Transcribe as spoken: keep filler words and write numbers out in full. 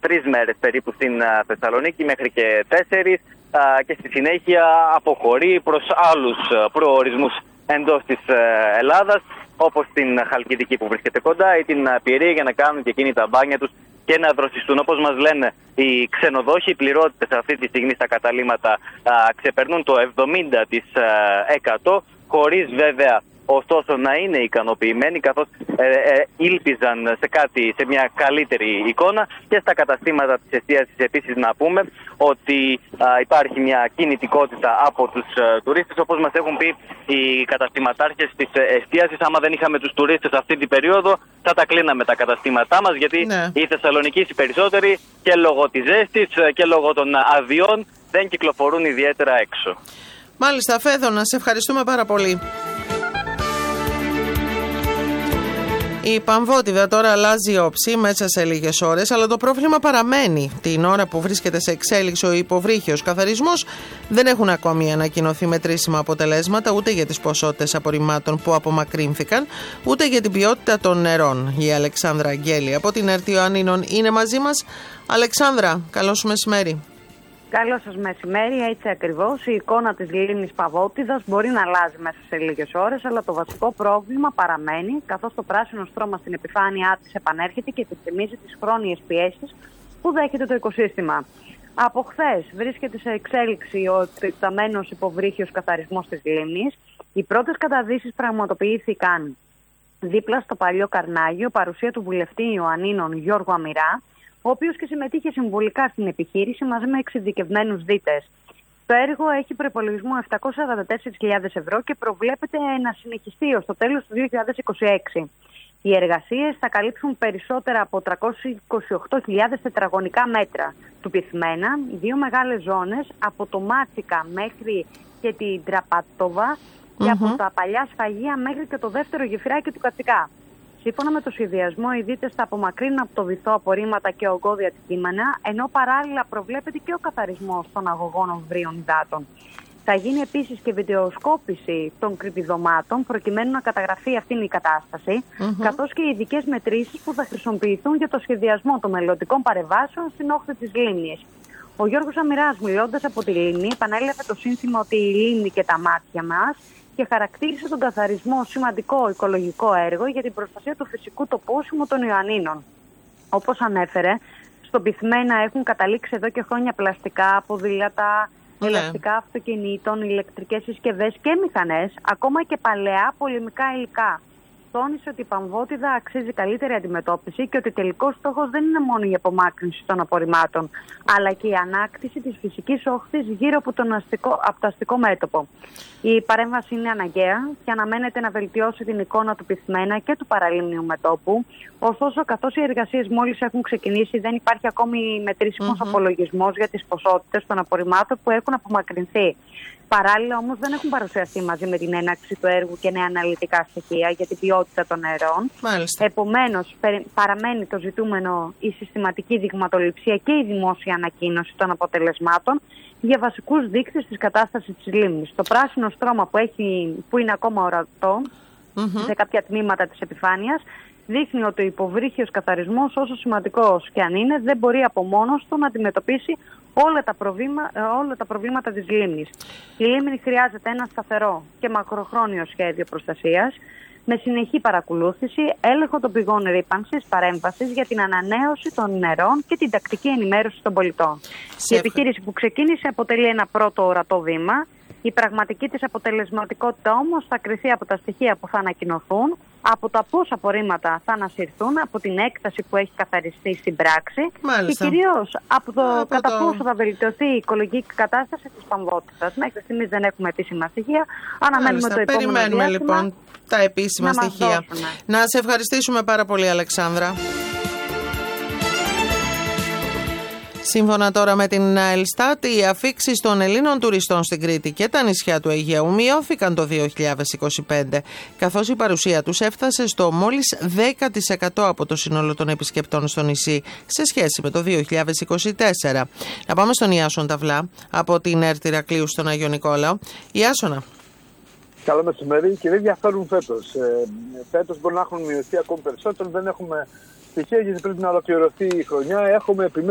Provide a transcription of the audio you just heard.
τρεις μέρες περίπου στην Θεσσαλονίκη, μέχρι και τέσσερις, και στη συνέχεια αποχωρεί προς άλλους προορισμούς εντός της Ελλάδας, όπως την Χαλκιδική που βρίσκεται κοντά ή την Πειραιά, για να κάνουν και εκείνοι τα μπάνια τους και να δροσιστούν. Όπως μας λένε οι ξενοδόχοι, οι πληρότητες αυτή τη στιγμή στα καταλύματα α, ξεπερνούν το εβδομήντα τοις εκατό, χωρίς βέβαια ωστόσο να είναι ικανοποιημένοι, καθώς ε, ε, ήλπιζαν σε κάτι, σε μια καλύτερη εικόνα. Και στα καταστήματα της εστίασης επίσης να πούμε ότι α, υπάρχει μια κινητικότητα από τους α, τουρίστες. Όπως μας έχουν πει οι καταστηματάρχες της εστίασης, άμα δεν είχαμε τους τουρίστες αυτή την περίοδο θα τα κλείναμε τα καταστήματά μας, γιατί ναι. οι Θεσσαλονικείς οι περισσότεροι και λόγω της ζέστης και λόγω των αδειών δεν κυκλοφορούν ιδιαίτερα έξω. Μάλιστα, Φέδωνα, σε ευχαριστούμε πάρα πολύ. Η Παμβότιδα τώρα αλλάζει όψη μέσα σε λίγες ώρες, αλλά το πρόβλημα παραμένει. Την ώρα που βρίσκεται σε εξέλιξη ο υποβρύχιος καθαρισμός, δεν έχουν ακόμη ανακοινωθεί μετρήσιμα αποτελέσματα ούτε για τις ποσότητες απορριμμάτων που απομακρύνθηκαν, ούτε για την ποιότητα των νερών. Η Αλεξάνδρα Αγγέλη από την ΕΡΤ Ιωαννίνων είναι μαζί μας. Αλεξάνδρα, καλό σου μεσημέρι. Καλό σας μεσημέρι, έτσι ακριβώς. Η εικόνα της λίμνης Παμβότιδας μπορεί να αλλάζει μέσα σε λίγες ώρες, αλλά το βασικό πρόβλημα παραμένει, καθώς το πράσινο στρώμα στην επιφάνειά της επανέρχεται και επιθυμίζει τις χρόνιες πιέσεις που δέχεται το οικοσύστημα. Από χθες βρίσκεται σε εξέλιξη ο εκτεταμένος υποβρύχιος καθαρισμός της λίμνης. Οι πρώτες καταδύσεις πραγματοποιήθηκαν δίπλα στο παλιό Καρνάγιο, παρουσία του βουλευτή Ιωαννίνων Γιώργου Αμυρά, ο οποίος και συμμετείχε συμβολικά στην επιχείρηση μαζί με εξειδικευμένους δίτες. Το έργο έχει προϋπολογισμό επτακόσιες σαράντα τέσσερις χιλιάδες ευρώ και προβλέπεται να συνεχιστεί ως το τέλος του δύο χιλιάδες είκοσι έξι. Οι εργασίες θα καλύψουν περισσότερα από τριακόσιες είκοσι οκτώ χιλιάδες τετραγωνικά μέτρα του πυθμένα, δύο μεγάλες ζώνες, από το Μάτσικα μέχρι και την Τραπατόβα και mm-hmm. από τα παλιά σφαγεία μέχρι και το δεύτερο γεφυράκι του Κατσικά. Σύμφωνα με το σχεδιασμό, οι δίτες θα απομακρύνουν από το βυθό απορρίμματα και ογκώδια αντικείμενα, ενώ παράλληλα προβλέπεται και ο καθαρισμός των αγωγών βρίων υδάτων. Θα γίνει επίσης και βιντεοσκόπηση των κρυπηδωμάτων, προκειμένου να καταγραφεί αυτήν η κατάσταση, mm-hmm. καθώς και οι ειδικές μετρήσεις που θα χρησιμοποιηθούν για το σχεδιασμό των μελλοντικών παρεμβάσεων στην όχθη της λίμνης. Ο Γιώργος Αμυράς, μιλώντας από τη λίμνη, επανέλαβε το σύνθημα ότι η λίμνη και τα μάτια μας, και χαρακτήρισε τον καθαρισμό ως σημαντικό οικολογικό έργο για την προστασία του φυσικού τοπόσιμου των Ιωαννίνων. Όπως ανέφερε, στον πυθμένα έχουν καταλήξει εδώ και χρόνια πλαστικά, ποδήλατα, yeah. ελαστικά αυτοκινήτων, ηλεκτρικές συσκευές και μηχανές, ακόμα και παλαιά πολεμικά υλικά. Τόνισε ότι η Παμβότιδα αξίζει καλύτερη αντιμετώπιση και ότι τελικός στόχος δεν είναι μόνο η απομάκρυνση των απορριμμάτων, αλλά και η ανάκτηση της φυσικής όχθης γύρω από, τον αστικό, από το αστικό μέτωπο. Η παρέμβαση είναι αναγκαία και αναμένεται να βελτιώσει την εικόνα του πυθμένα και του παραλίμνιου μετώπου. Ωστόσο, καθώς οι εργασίες μόλις έχουν ξεκινήσει, δεν υπάρχει ακόμη μετρήσιμος mm-hmm. απολογισμός για τις ποσότητες των απορριμμάτων που έχουν απομακρυνθεί. Παράλληλα, όμως, δεν έχουν παρουσιαστεί μαζί με την έναρξη του έργου και νέα αναλυτικά στοιχεία για την ποιότητα των νερών. Επομένως, παραμένει το ζητούμενο η συστηματική δειγματοληψία και η δημόσια ανακοίνωση των αποτελεσμάτων για βασικούς δείκτες της κατάστασης της λίμνης. Το πράσινο στρώμα που, έχει, που είναι ακόμα ορατό mm-hmm. σε κάποια τμήματα της επιφάνειας δείχνει ότι ο υποβρύχιος καθαρισμός, όσο σημαντικός και αν είναι, δεν μπορεί από μόνος του να αντιμετωπίσει όλα τα, προβλήμα, όλα τα προβλήματα της λίμνης. Η λίμνη χρειάζεται ένα σταθερό και μακροχρόνιο σχέδιο προστασίας, με συνεχή παρακολούθηση, έλεγχο των πηγών ρύπανσης, παρέμβασης για την ανανέωση των νερών και την τακτική ενημέρωση των πολιτών. Η επιχείρηση που ξεκίνησε αποτελεί ένα πρώτο ορατό βήμα. Η πραγματική της αποτελεσματικότητα όμως θα κριθεί από τα στοιχεία που θα ανακοινωθούν, από τα πόσα απορρίμματα θα ανασυρθούν, από την έκταση που έχει καθαριστεί στην πράξη. Μάλιστα. Και κυρίως από το από κατά το... πόσο θα βελτιωθεί η οικολογική κατάσταση της Παμβότιδας. Μέχρι στιγμής δεν έχουμε επίσημα στοιχεία. Αναμένουμε το επόμενο Περιμένουμε διάστημα, λοιπόν τα επίσημα να στοιχεία. Να σε ευχαριστήσουμε πάρα πολύ, Αλεξάνδρα. Σύμφωνα τώρα με την Ελστάτ, οι αφίξεις των Ελλήνων τουριστών στην Κρήτη και τα νησιά του Αιγαίου μειώθηκαν το δύο χιλιάδες είκοσι πέντε, καθώς η παρουσία τους έφτασε στο μόλις δέκα τοις εκατό από το σύνολο των επισκεπτών στο νησί σε σχέση με το δύο χιλιάδες είκοσι τέσσερα. Να πάμε στον Ιάσον Ταυλά από την ΕΡΤ Ηρακλείου στον Άγιο Νικόλαο. Ιάσονα. Καλό μεσημέρι και δεν διαφέρουν φέτος. Ε, φέτος μπορεί να έχουν μειωθεί ακόμη περισσότερο, δεν έχουμε στοιχεία γιατί πρέπει να ολοκληρωθεί η χρονιά. Έχουμε